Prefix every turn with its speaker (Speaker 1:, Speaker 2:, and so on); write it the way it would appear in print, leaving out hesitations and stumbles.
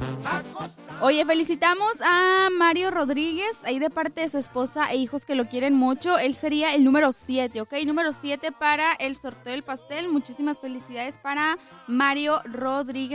Speaker 1: Oye, felicitamos a Mario Rodríguez, ahí de parte de su esposa e hijos que lo quieren mucho. Él sería el número 7, ¿ok? Número 7 para el sorteo del pastel. Muchísimas felicidades para Mario Rodríguez.